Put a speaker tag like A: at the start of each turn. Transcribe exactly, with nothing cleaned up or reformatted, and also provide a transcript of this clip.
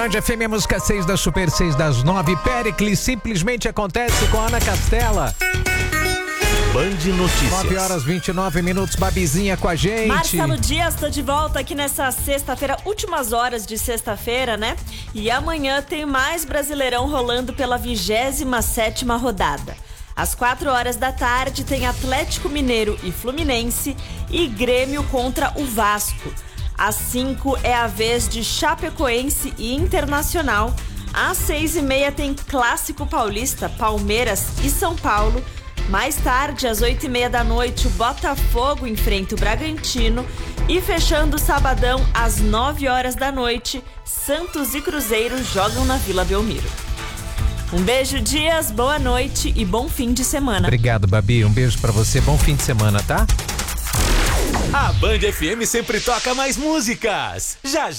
A: Band F M, música seis da Super seis das nove. Péricles simplesmente acontece com a Ana Castela.
B: Band Notícias.
A: nove horas e vinte e nove minutos, Babizinha com a gente.
C: Marcelo Dias, tô de volta aqui nessa sexta-feira, últimas horas de sexta-feira, né? E amanhã tem mais Brasileirão rolando pela vigésima sétima rodada. Às quatro horas da tarde tem Atlético Mineiro e Fluminense e Grêmio contra o Vasco. Às cinco é a vez de Chapecoense e Internacional. Às seis e meia tem Clássico Paulista, Palmeiras e São Paulo. Mais tarde, às oito e meia da noite, o Botafogo enfrenta o Bragantino. E fechando o sabadão, às nove horas da noite, Santos e Cruzeiro jogam na Vila Belmiro. Um beijo, Dias, boa noite e bom fim de semana.
A: Obrigado, Babi. Um beijo pra você, bom fim de semana, tá?
B: A Band F M sempre toca mais músicas. Já, já.